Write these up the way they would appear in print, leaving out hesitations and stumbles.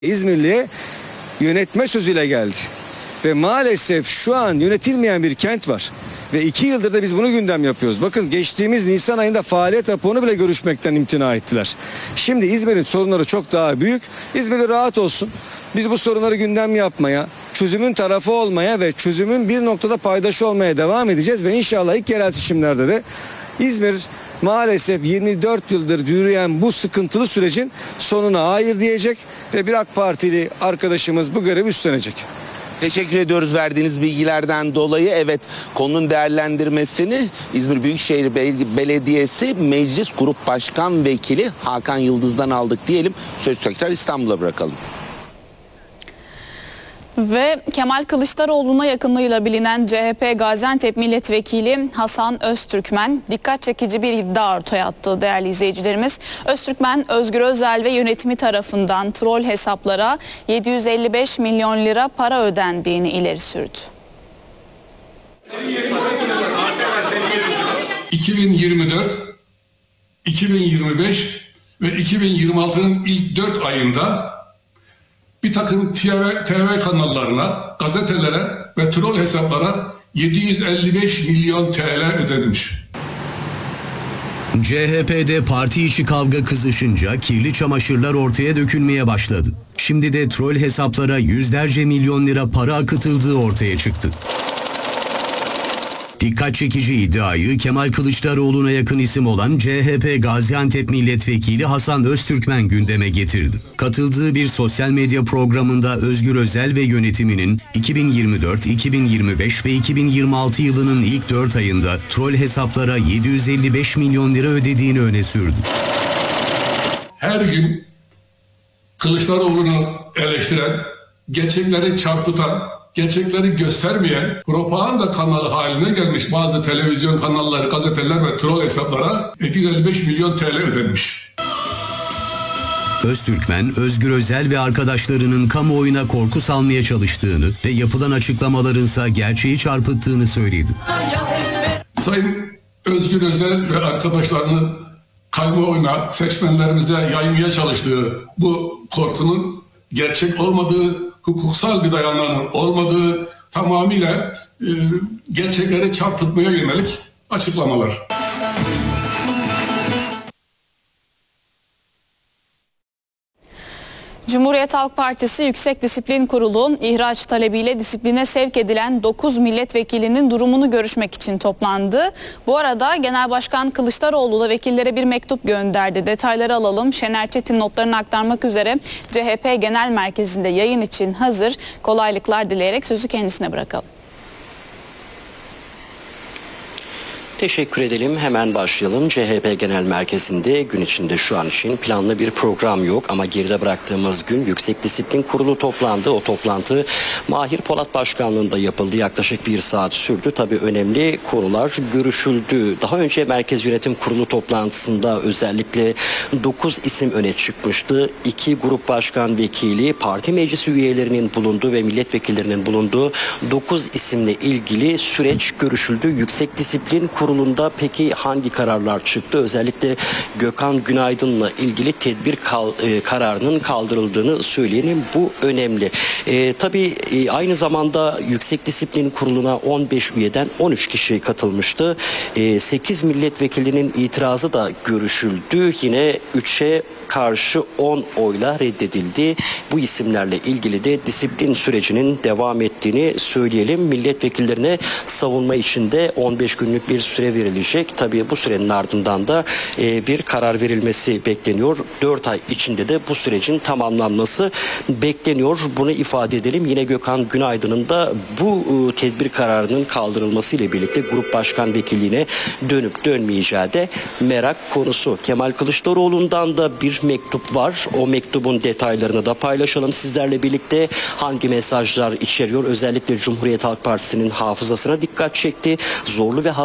İzmirli'ye yönetme sözüyle geldi. Ve maalesef şu an yönetilmeyen bir kent var. Ve 2 yıldır da biz bunu gündem yapıyoruz. Bakın geçtiğimiz Nisan ayında faaliyet raporunu bile görüşmekten imtina ettiler. Şimdi İzmir'in sorunları çok daha büyük. İzmir'de rahat olsun. Biz bu sorunları gündem yapmaya, çözümün tarafı olmaya ve çözümün bir noktada paydaşı olmaya devam edeceğiz. Ve inşallah ilk yerel seçimlerde de İzmir maalesef 24 yıldır yürüyen bu sıkıntılı sürecin sonuna hayır diyecek ve bir AK Partili arkadaşımız bu görevi üstlenecek. Teşekkür ediyoruz verdiğiniz bilgilerden dolayı. Evet, konunun değerlendirmesini İzmir Büyükşehir Belediyesi Meclis Grup Başkan Vekili Hakan Yıldız'dan aldık diyelim. Söz tekrar İstanbul'a bırakalım. Ve Kemal Kılıçdaroğlu'na yakınlığıyla bilinen CHP Gaziantep Milletvekili Hasan Öztürkmen dikkat çekici bir iddia ortaya attı değerli izleyicilerimiz. Öztürkmen, Özgür Özel ve yönetimi tarafından troll hesaplara 755 milyon lira para ödendiğini ileri sürdü. 2024, 2025 ve 2026'nın ilk 4 ayında bir takım TV kanallarına, gazetelere ve troll hesaplara 755 milyon TL ödenmiş. CHP'de parti içi kavga kızışınca kirli çamaşırlar ortaya dökülmeye başladı. Şimdi de troll hesaplara yüzlerce milyon lira para akıtıldığı ortaya çıktı. Dikkat çekici iddiayı Kemal Kılıçdaroğlu'na yakın isim olan CHP Gaziantep Milletvekili Hasan Öztürkmen gündeme getirdi. Katıldığı bir sosyal medya programında Özgür Özel ve yönetiminin 2024, 2025 ve 2026 yılının ilk 4 ayında troll hesaplara 755 milyon lira ödediğini öne sürdü. Her gün Kılıçdaroğlu'nu eleştiren, gerçekleri çarpıtan, gerçekleri göstermeyen propaganda kanalı haline gelmiş bazı televizyon kanalları, gazeteler ve troll hesaplara 755 milyon TL ödenmiş. Öztürkmen, Özgür Özel ve arkadaşlarının kamuoyuna korku salmaya çalıştığını ve yapılan açıklamalarınsa gerçeği çarpıttığını söyledi. Sayın Özgür Özel ve arkadaşlarının kamuoyuna, seçmenlerimize yaymaya çalıştığı bu korkunun gerçek olmadığı, hukuksal bir dayanağının olmadığı, tamamıyla gerçekleri çarpıtmaya yönelik açıklamalar. Cumhuriyet Halk Partisi Yüksek Disiplin Kurulu ihraç talebiyle disipline sevk edilen 9 milletvekilinin durumunu görüşmek için toplandı. Bu arada Genel Başkan Kılıçdaroğlu da vekillere bir mektup gönderdi. Detayları alalım. Şener Çetin notlarını aktarmak üzere CHP Genel Merkezi'nde yayın için hazır. Kolaylıklar dileyerek sözü kendisine bırakalım. Teşekkür edelim. Hemen başlayalım. CHP Genel Merkezi'nde gün içinde şu an için planlı bir program yok ama geride bıraktığımız gün Yüksek Disiplin Kurulu toplandı. O toplantı Mahir Polat Başkanlığı'nda yapıldı. Yaklaşık 1 saat sürdü. Tabii önemli konular görüşüldü. Daha önce Merkez Yönetim Kurulu toplantısında özellikle 9 isim öne çıkmıştı. 2 grup başkan vekili, parti meclisi üyelerinin bulunduğu ve milletvekillerinin bulunduğu 9 isimle ilgili süreç görüşüldü. Yüksek Disiplin Kurulu'nda peki hangi kararlar çıktı? Özellikle Gökhan Günaydın'la ilgili tedbir kararının kaldırıldığını söyleyelim. Bu önemli. Tabii aynı zamanda Yüksek Disiplin Kurulu'na 15 üyeden 13 kişi katılmıştı. 8 milletvekilinin itirazı da görüşüldü. Yine 3'e karşı 10 oyla reddedildi. Bu isimlerle ilgili de disiplin sürecinin devam ettiğini söyleyelim. Milletvekillerine savunma için de 15 günlük bir süre verilecek. Tabii bu sürenin ardından da bir karar verilmesi bekleniyor. 4 ay içinde de bu sürecin tamamlanması bekleniyor. Bunu ifade edelim. Yine Gökhan Günaydın'ın da bu tedbir kararının kaldırılması ile birlikte grup başkan vekilliğine dönüp dönmeyeceği de merak konusu. Kemal Kılıçdaroğlu'ndan da bir mektup var. O mektubun detaylarını da paylaşalım sizlerle birlikte. Hangi mesajlar içeriyor? Özellikle Cumhuriyet Halk Partisi'nin hafızasına dikkat çekti. Zorlu ve hassas bir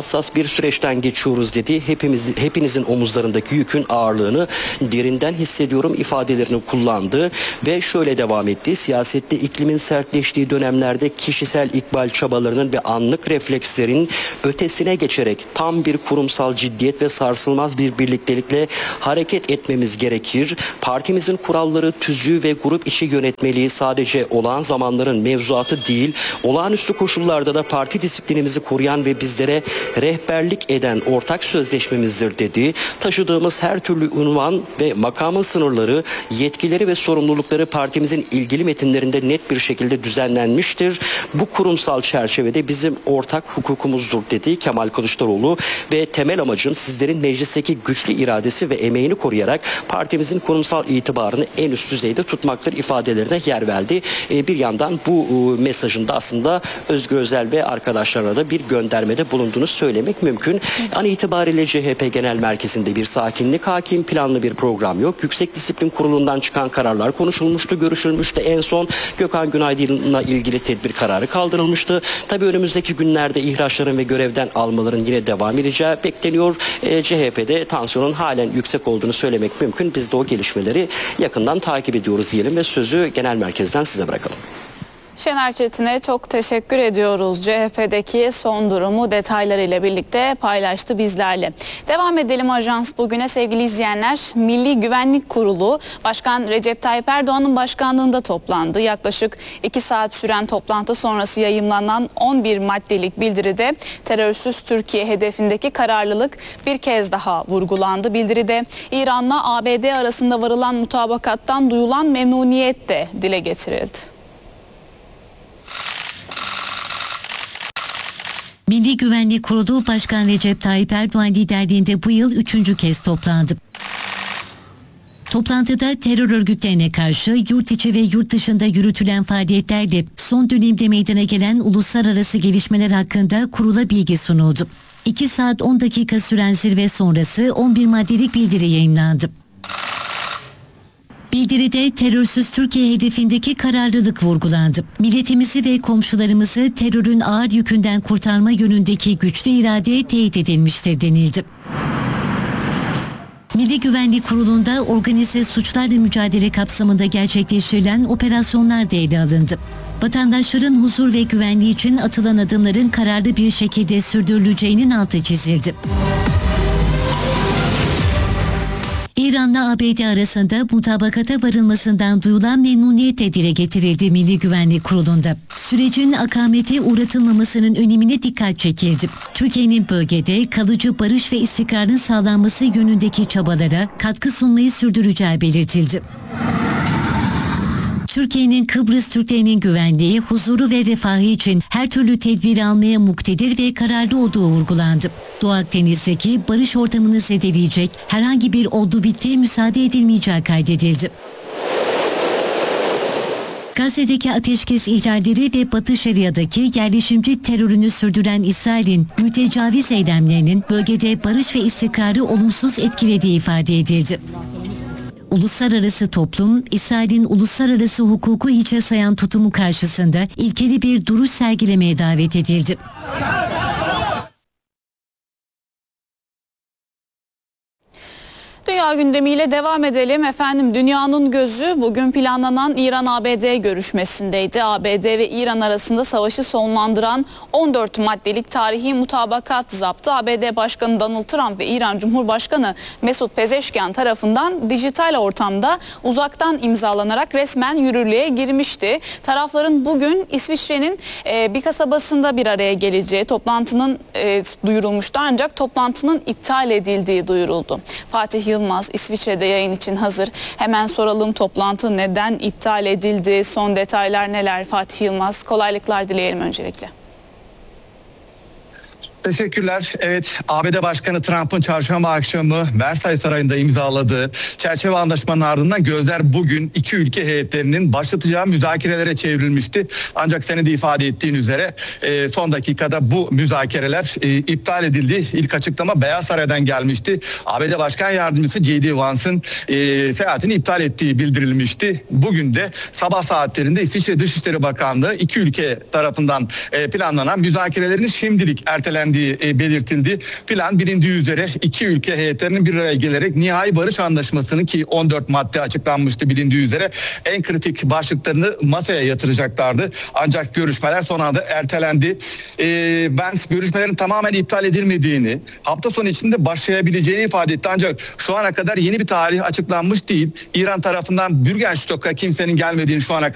bir süreçten geçiyoruz dedi. Hepinizin omuzlarındaki yükün ağırlığını derinden hissediyorum ifadelerini kullandı ve şöyle devam etti. Siyasette iklimin sertleştiği dönemlerde kişisel ikbal çabalarının ve anlık reflekslerin ötesine geçerek tam bir kurumsal ciddiyet ve sarsılmaz bir birliktelikle hareket etmemiz gerekir. Partimizin kuralları, tüzüğü ve grup içi yönetmeliği sadece olağan zamanların mevzuatı değil, olağanüstü koşullarda da parti disiplinimizi koruyan ve bizlere rehberlik eden ortak sözleşmemizdir dedi. Taşıdığımız her türlü unvan ve makamın sınırları, yetkileri ve sorumlulukları partimizin ilgili metinlerinde net bir şekilde düzenlenmiştir. Bu kurumsal çerçevede bizim ortak hukukumuzdur dedi Kemal Kılıçdaroğlu ve temel amacım sizlerin meclisteki güçlü iradesi ve emeğini koruyarak partimizin kurumsal itibarını en üst düzeyde tutmaktır ifadelerine yer verdi. Bir yandan bu mesajında aslında Özgür Özel ve arkadaşlarına da bir göndermede bulunduğunu söylemek mümkün. An itibariyle CHP Genel Merkezi'nde bir sakinlik hakim, planlı bir program yok. Yüksek Disiplin Kurulu'ndan çıkan kararlar konuşulmuştu, görüşülmüştü. En son Gökhan Günaydın'la ilgili tedbir kararı kaldırılmıştı. Tabii önümüzdeki günlerde ihraçların ve görevden almaların yine devam edeceği bekleniyor. CHP'de tansiyonun halen yüksek olduğunu söylemek mümkün. Biz de o gelişmeleri yakından takip ediyoruz diyelim ve sözü genel merkezden size bırakalım. Şener Çetin'e çok teşekkür ediyoruz. CHP'deki son durumu detaylarıyla birlikte paylaştı bizlerle. Devam edelim Ajans Bugün'e sevgili izleyenler. Milli Güvenlik Kurulu Başkan Recep Tayyip Erdoğan'ın başkanlığında toplandı. Yaklaşık 2 saat süren toplantı sonrası yayımlanan 11 maddelik bildiride terörsüz Türkiye hedefindeki kararlılık bir kez daha vurgulandı. Bildiride İran'la ABD arasında varılan mutabakattan duyulan memnuniyet de dile getirildi. Milli Güvenlik Kurulu Başkan Recep Tayyip Erdoğan liderliğinde bu yıl 3. kez toplandı. Toplantıda terör örgütlerine karşı yurt içi ve yurt dışında yürütülen faaliyetlerle son dönemde meydana gelen uluslararası gelişmeler hakkında kurula bilgi sunuldu. 2 saat 10 dakika süren zirve sonrası 11 maddelik bildiri yayımlandı. Bildiride terörsüz Türkiye hedefindeki kararlılık vurgulandı. Milletimizi ve komşularımızı terörün ağır yükünden kurtarma yönündeki güçlü irade teyit edilmiştir denildi. Milli Güvenlik Kurulu'nda organize suçlarla mücadele kapsamında gerçekleştirilen operasyonlar da ele alındı. Vatandaşların huzur ve güvenliği için atılan adımların kararlı bir şekilde sürdürüleceğinin altı çizildi. İran'la ABD arasında mutabakata varılmasından duyulan memnuniyet de dile getirildi Milli Güvenlik Kurulu'nda. Sürecin akamete uğratılmamasının önemine dikkat çekildi. Türkiye'nin bölgede kalıcı barış ve istikrarın sağlanması yönündeki çabalara katkı sunmayı sürdüreceği belirtildi. Türkiye'nin Kıbrıs Türklerinin güvenliği, huzuru ve refahı için her türlü tedbir almaya muktedir ve kararlı olduğu vurgulandı. Doğu Akdeniz'deki barış ortamını zedeleyecek herhangi bir oldu bittiye müsaade edilmeyeceği kaydedildi. Gazze'deki ateşkes ihlalleri ve Batı Şeria'daki yerleşimci terörünü sürdüren İsrail'in mütecaviz eylemlerinin bölgede barış ve istikrarı olumsuz etkilediği ifade edildi. Uluslararası toplum, İsrail'in uluslararası hukuku hiçe sayan tutumu karşısında ilkeli bir duruş sergilemeye davet edildi. Dünya gündemiyle devam edelim. Efendim dünyanın gözü bugün planlanan İran-ABD görüşmesindeydi. ABD ve İran arasında savaşı sonlandıran 14 maddelik tarihi mutabakat zaptı. ABD Başkanı Donald Trump ve İran Cumhurbaşkanı Mesut Pezeşkian tarafından dijital ortamda uzaktan imzalanarak resmen yürürlüğe girmişti. Tarafların bugün İsviçre'nin bir kasabasında bir araya geleceği toplantının duyurulmuştu ancak toplantının iptal edildiği duyuruldu. Fatih Yılmaz İsviçre'de yayın için hazır. Hemen soralım, toplantı neden iptal edildi? Son detaylar neler? Fatih Yılmaz, kolaylıklar dileyelim öncelikle. Teşekkürler. Evet, ABD Başkanı Trump'ın çarşamba akşamı Versailles Sarayı'nda imzaladığı çerçeve anlaşmanın ardından gözler bugün iki ülke heyetlerinin başlatacağı müzakerelere çevrilmişti. Ancak senin de ifade ettiğin üzere son dakikada bu müzakereler iptal edildi. İlk açıklama Beyaz Saray'dan gelmişti. ABD Başkan Yardımcısı J.D. Vance'ın seyahatini iptal ettiği bildirilmişti. Bugün de sabah saatlerinde İsviçre Dışişleri Bakanlığı iki ülke tarafından planlanan müzakerelerin şimdilik ertelendiği beklendiği belirtildi. Plan bilindiği üzere iki ülke heyetlerinin bir araya gelerek nihai barış anlaşmasını, ki 14 madde açıklanmıştı bilindiği üzere, en kritik başlıklarını masaya yatıracaklardı. Ancak görüşmeler son anda ertelendi. Ben görüşmelerin tamamen iptal edilmediğini, hafta sonu içinde başlayabileceğini ifade etti. Ancak şu ana kadar yeni bir tarih açıklanmış değil. İran tarafından Bürgenstock'a kimsenin gelmediğini şu ana